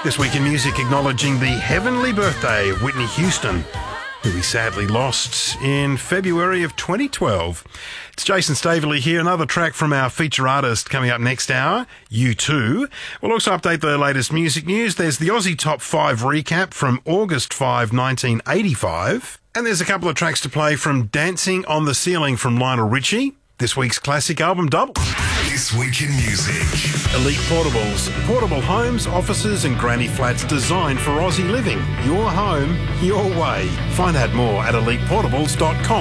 This week in music, acknowledging the heavenly birthday of Whitney Houston, who we sadly lost in February of 2012. It's Jason Staveley here. Another track from our feature artist coming up next hour, U2. We'll also update the latest music news. There's the Aussie Top 5 recap from August 5, 1985. And there's a couple of tracks to play from Dancing on the Ceiling from Lionel Richie. This week's classic album double. This Week in Music. Elite Portables. Portable homes, offices and granny flats designed for Aussie living. Your home, your way. Find out more at eliteportables.com.